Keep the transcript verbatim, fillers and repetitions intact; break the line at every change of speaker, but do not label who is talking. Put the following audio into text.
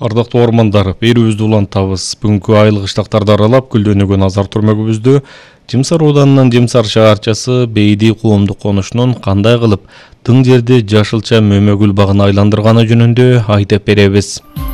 Ардактуу ормандар, берүүбүздү улантабыз. Бүгүнкү айлык ыштактарды аралап, гүлдөнүүгө назар түрмөгүбүздү Жымсар ооданынын Жымсар шаарчасы Бейди коомдук конушунун кандай кылып тың жерди жашылча мөмө гүл багына айландырганы жөнүндө айтып беребиз.